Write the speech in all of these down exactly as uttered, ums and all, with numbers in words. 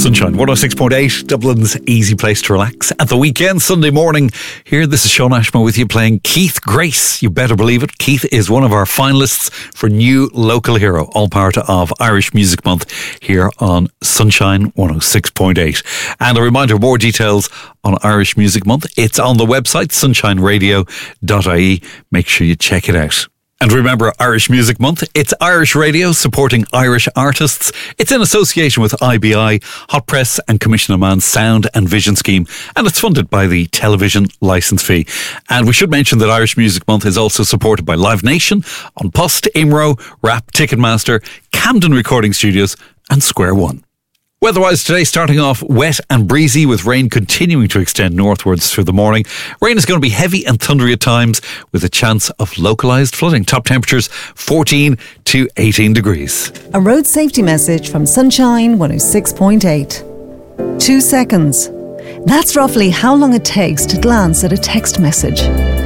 Sunshine one oh six point eight, Dublin's easy place to relax at the weekend, Sunday morning. Here, this is Sean Ashmore with you playing Keith Grace. You better believe it. Keith is one of our finalists for New Local Hero, all part of Irish Music Month here on Sunshine one oh six point eight. And a reminder, more details on Irish Music Month. It's on the website, sunshine radio dot I E. Make sure you check it out. And remember, Irish Music Month, it's Irish radio supporting Irish artists. It's in association with I B I, Hot Press and Commission of Man's Sound and Vision Scheme, and it's funded by the television licence fee. And we should mention that Irish Music Month is also supported by Live Nation, An Post, Imro, Rap, Ticketmaster, Camden Recording Studios and Square One. Weather-wise today, starting off wet and breezy with rain continuing to extend northwards through the morning. Rain is going to be heavy and thundery at times with a chance of localised flooding. Top temperatures fourteen to eighteen degrees. A road safety message from Sunshine one oh six point eight. Two seconds. That's roughly how long it takes to glance at a text message.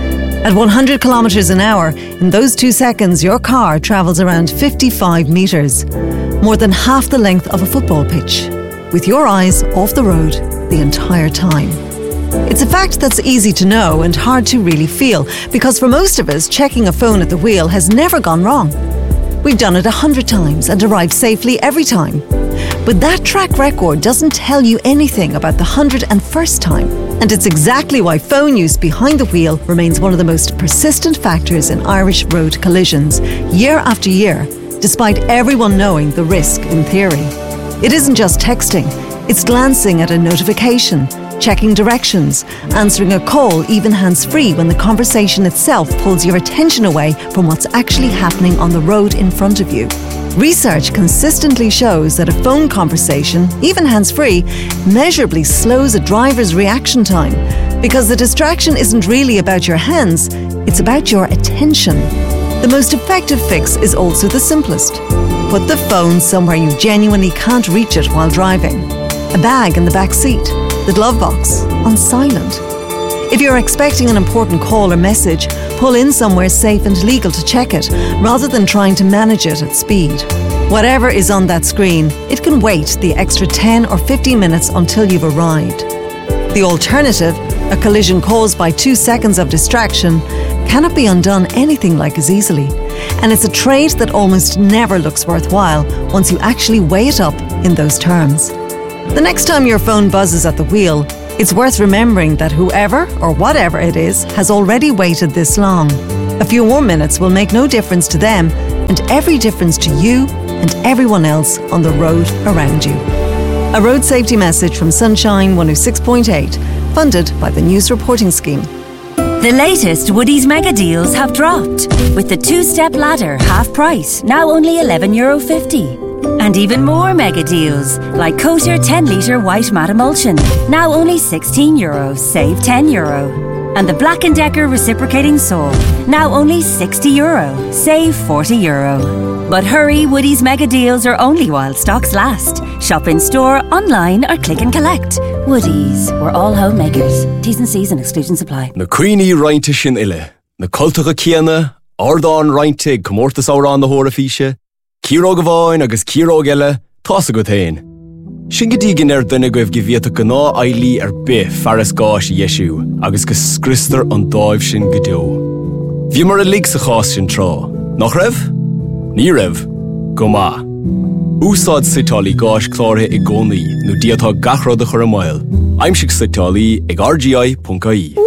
At one hundred kilometres an hour, in those two seconds, your car travels around fifty-five metres, more than half the length of a football pitch, with your eyes off the road the entire time. It's a fact that's easy to know and hard to really feel, because for most of us, checking a phone at the wheel has never gone wrong. We've done it a hundred times and arrived safely every time. But that track record doesn't tell you anything about the hundred and first time. And it's exactly why phone use behind the wheel remains one of the most persistent factors in Irish road collisions, year after year, despite everyone knowing the risk in theory. It isn't just texting, it's glancing at a notification, checking directions, answering a call even hands-free when the conversation itself pulls your attention away from what's actually happening on the road in front of you. Research consistently shows that a phone conversation, even hands-free, measurably slows a driver's reaction time, because the distraction isn't really about your hands, it's about your attention. The most effective fix is also the simplest. Put the phone somewhere you genuinely can't reach it while driving. A bag in the back seat, the glove box, on silent. If you're expecting an important call or message, pull in somewhere safe and legal to check it, rather than trying to manage it at speed. Whatever is on that screen, it can wait the extra ten or fifteen minutes until you've arrived. The alternative, a collision caused by two seconds of distraction, cannot be undone anything like as easily. And it's a trade that almost never looks worthwhile once you actually weigh it up in those terms. The next time your phone buzzes at the wheel, it's worth remembering that whoever or whatever it is has already waited this long. A few more minutes will make no difference to them, and every difference to you and everyone else on the road around you. A road safety message from Sunshine one oh six point eight, funded by the News Reporting Scheme. The latest Woodies mega deals have dropped, with the two-step ladder half price, now only eleven euro fifty. And even more mega deals, like Coater ten litre white matte emulsion, now only sixteen euro, save ten euro. And the Black and Decker reciprocating sole, now only sixty euro, save forty euro. But hurry, Woodies mega deals are only while stocks last. Shop in store, online or click and collect. Woodies, we're all homemakers. T's and C's and exclusions apply. Na Queenie Reinte sin ille, na cultacha Kiana, Ardán Reinte comórtas árán na hóra físe, Círo Gavain agus Círo Gelle, Tasa go tain. Sin go dígin ar duine goibh givíata go ná ailí ar bith faras gáis Yeshu, agus go scristar an dáibh sin go deo. Bhí mar a lig sa chás sin trá. Nach raibh? Ní raibh? Go má. Úsáid sitálaí gáis chlártha i gcónaí nó diatá gachrad a chur a máil. Aimsigh sitálaí ag r g i dot I E.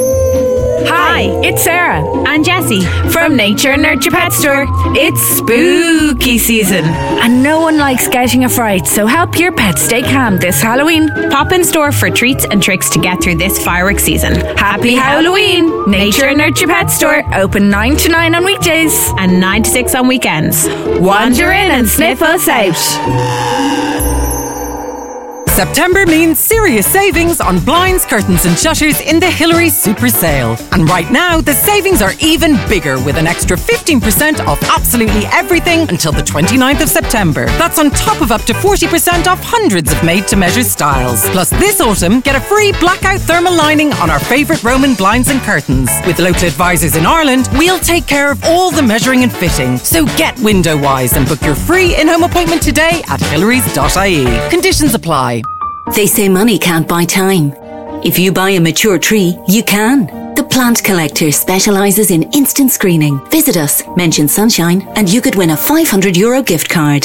Hi, it's Sarah and Jessie from Nature Nurture Pet Store. It's spooky season and no one likes getting a fright, so help your pet stay calm this Halloween. Pop in store for treats and tricks to get through this fireworks season. Happy Halloween! Nature Nurture Pet Store, open nine to nine on weekdays and nine to six on weekends. Wander in and sniff us out. September means serious savings on blinds, curtains and shutters in the Hillary Super Sale. And right now, the savings are even bigger with an extra fifteen percent off absolutely everything until the twenty-ninth of September. That's on top of up to forty percent off hundreds of made-to-measure styles. Plus, this autumn, get a free blackout thermal lining on our favourite Roman blinds and curtains. With local advisors in Ireland, we'll take care of all the measuring and fitting. So get window wise and book your free in-home appointment today at hillarys dot I E. Conditions apply. They say money can't buy time. If you buy a mature tree, you can. The Plant Collector specialises in instant screening. Visit us, mention Sunshine, and you could win a five hundred euro gift card.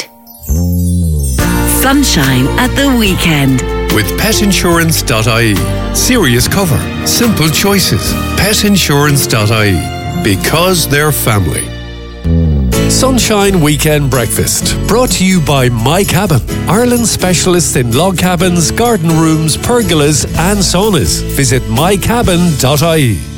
Sunshine at the weekend. With pet insurance dot I E. Serious cover. Simple choices. pet insurance dot I E. Because they're family. Sunshine Weekend Breakfast, brought to you by My Cabin, Ireland's specialists in log cabins, garden rooms, pergolas and saunas. Visit my cabin dot I E.